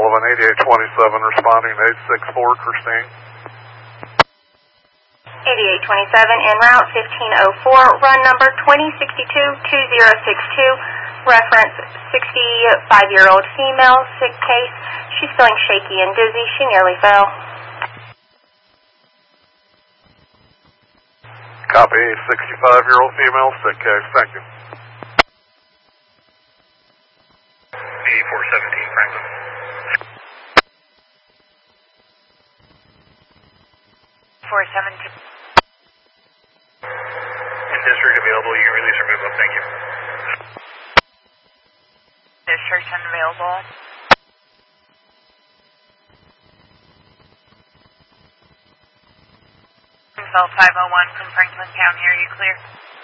Sullivan, 8827, responding to 864, Christine. 8827, en route 1504, run number 2062-2062, reference 65-year-old female, sick case. She's feeling shaky and dizzy. She nearly fell. Copy, 65-year-old female, sick case. Thank you. 8417, Franklin. In district available, you release or move up. Thank you. District unavailable. Bell 501 from Franklin County, are you clear?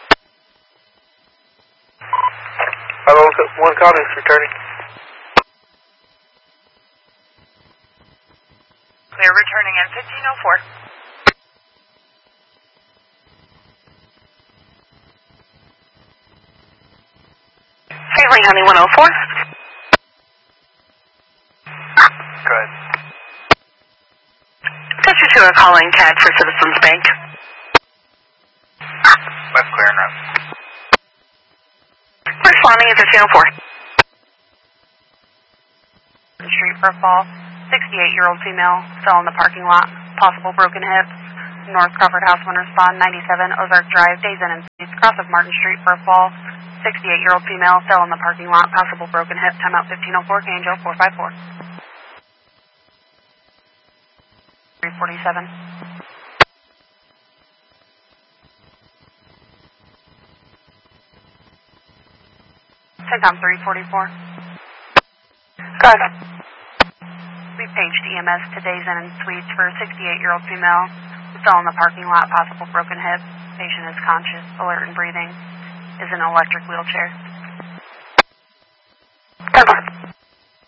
501 Collins returning. Clear returning in 1504. Fairlane Honey 104. Good. Got you to a calling tag for Citizens Bank. Left clear and route. Responding at 1504. Street for a fall. 68-year-old female, fell in the parking lot. Possible broken hips. North Crawford House, when respond 97 Ozark Drive, Days Inn and Suites, cross of Martin Street for a fall. 68-year-old female, fell in the parking lot. Possible broken hip. Timeout 1504, Angel 454. 347. Take on 344. Good. We paged EMS to Days Inn and Suites for a 68-year-old female who fell in the parking lot. Possible broken hip. Patient is conscious, alert and breathing. Is in an electric wheelchair. Good.